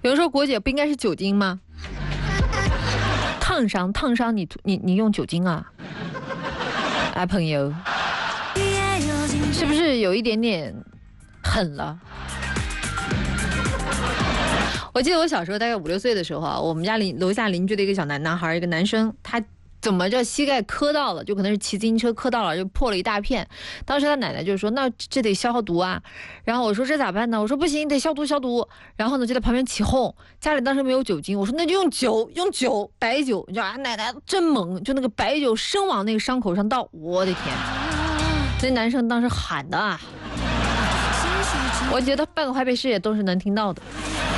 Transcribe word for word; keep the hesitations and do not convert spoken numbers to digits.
有人说国姐不应该是酒精吗？烫伤烫伤你你你用酒精啊？哎，朋友，是不是有一点点狠了？我记得我小时候大概五六岁的时候啊，我们家邻楼下邻居的一个小男男孩，一个男生，他怎么着膝盖磕到了，就可能是骑自行车磕到了，就破了一大片。当时他奶奶就说：“那这得消毒啊。”然后我说：“这咋办呢？”我说：“不行，得消毒消毒。”然后呢就在旁边起哄。家里当时没有酒精，我说：“那就用酒，用酒，白酒。”你知道啊，奶奶真猛，就那个白酒生往那个伤口上倒。我的天，那男生当时喊的啊，我觉得半个淮北市也都是能听到的。